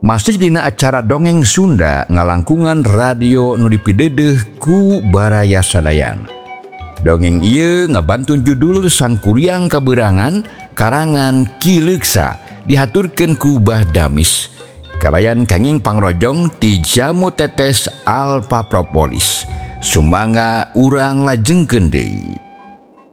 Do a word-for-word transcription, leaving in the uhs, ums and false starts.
Masih dina acara dongeng Sunda ngalangkungan radio nu dipideudeung ku Baraya Sadayan. Dongeng ieu ngabantun judul Sang Kuryang Kaberangan karangan Ki Leuksa dihaturkeun ku Bah Damis. Kabayan kanging pangrojong ti Jamu Tetes Alfa Propolis. Sumangga urang lajengkeun deui.